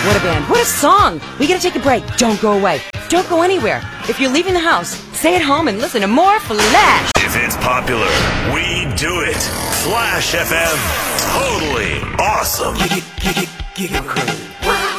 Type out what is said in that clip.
What a band. What a song. We gotta take a break. Don't go away. Don't go anywhere. If you're leaving the house, stay at home and listen to more Flash. If it's popular, we do it. Flash FM. Totally awesome. Get crazy.